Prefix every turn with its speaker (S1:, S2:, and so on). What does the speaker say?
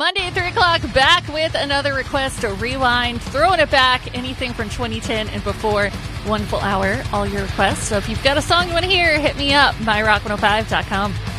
S1: Monday at 3 o'clock, back with another request to rewind, throwing it back, anything from 2010 and before. One full hour, all your requests. So if you've got a song you want to hear, hit me up, myrock105.com.